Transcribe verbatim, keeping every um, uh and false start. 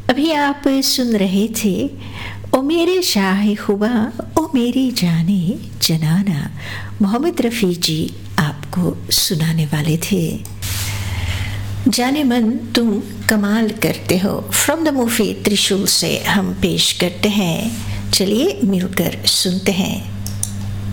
अभी आप सुन रहे थे ओ मेरे शाह खुबा ओ मेरी जाने जनाना। मोहम्मद रफ़ी जी आपको सुनाने वाले थे। जाने मन तुम कमाल करते हो फ्रॉम द मूवी त्रिशूल से हम पेश करते हैं। चलिए मिलकर सुनते हैं।